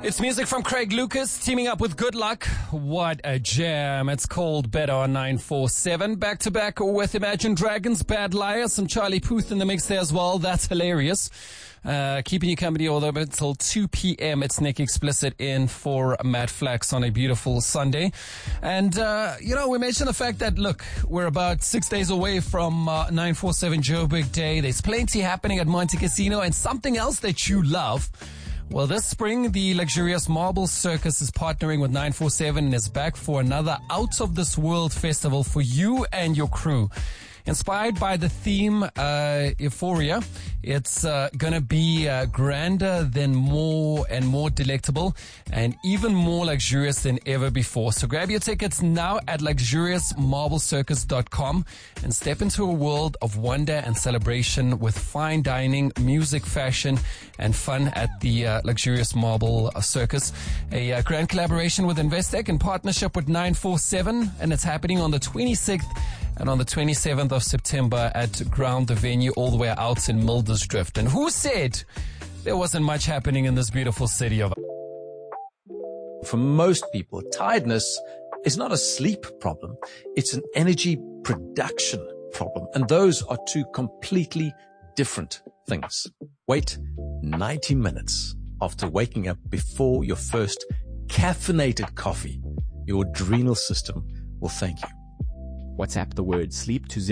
It's music from Craig Lucas teaming up with Good Luck. What a jam. It's called Better on 947. Back to back with Imagine Dragons, Bad Liar, some Charlie Puth in the mix there as well. That's hilarious. Keeping you company all over until 2 p.m. It's Nick Explicit in for Matt Flax on a beautiful Sunday. And, we mentioned the fact that, look, we're about 6 days away from 947 Joburg Day. There's plenty happening at Monte Casino and something else that you love. Well, this spring, the luxurious Marble Circus is partnering with 947 and is back for another out-of-this-world festival for you and your crew. Inspired by the theme Euphoria, it's going to be grander than more and more delectable and even more luxurious than ever before. So grab your tickets now at luxuriousmarblecircus.com and step into a world of wonder and celebration with fine dining, music, fashion, and fun at the Luxurious Marble Circus. A grand collaboration with Investec in partnership with 947, and it's happening on the 26th and on the 27th of September at Ground, the venue all the way out in Mildersdrift. And who said there wasn't much happening in this beautiful city of... For most people, tiredness is not a sleep problem. It's an energy production problem. And those are two completely different things. Wait 90 minutes after waking up before your first caffeinated coffee. Your adrenal system will thank you. WhatsApp the word sleep to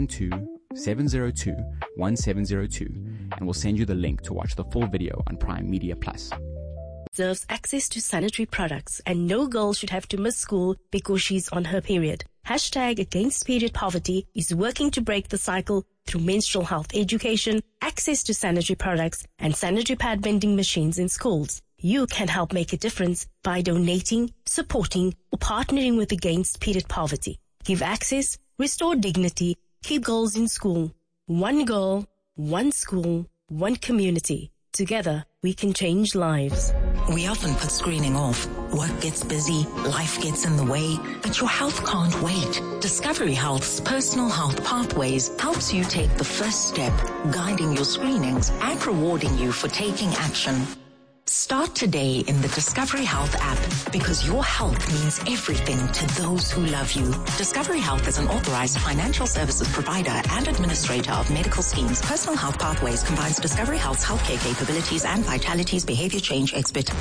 072-702-1702 and we'll send you the link to watch the full video on Prime Media Plus. Deserves access to sanitary products, and no girl should have to miss school because she's on her period. Hashtag Against Period Poverty is working to break the cycle through menstrual health education, access to sanitary products, and sanitary pad vending machines in schools. You can help make a difference by donating, supporting, or partnering with Against Period Poverty. Give access, restore dignity, keep girls in school. One girl, one school, one community. Together, we can change lives. We often put screening off. Work gets busy, life gets in the way, but your health can't wait. Discovery Health's Personal Health Pathways helps you take the first step, guiding your screenings and rewarding you for taking action. Start today in the Discovery Health app because your health means everything to those who love you. Discovery Health is an authorized financial services provider and administrator of medical schemes. Personal Health Pathways combines Discovery Health's healthcare capabilities and Vitality's behavior change expertise.